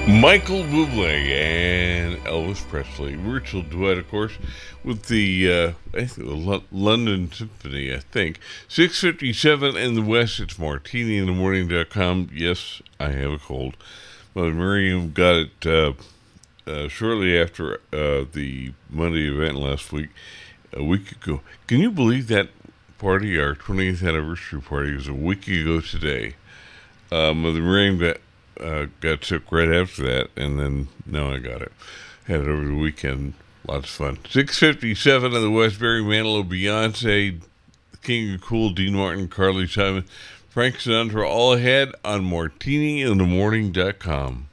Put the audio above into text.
Michael Bublé and Elvis Presley. Virtual duet, of course, with the I think the London Symphony, I think. 6:57 in the West, it's martiniinthemorning.com. Yes, I have a cold. Mother Miriam got it shortly after the Monday event last week, a week ago. Can you believe that party, our 20th anniversary party, was a week ago today? Mother Miriam got sick right after that, and then now I got it. Had it over the weekend. Lots of fun. 6:57 in the West. Barry Manilow, Beyonce, King of Cool, Dean Martin, Carly Simon, Frank Sinatra, all ahead on martiniinthemorning.com.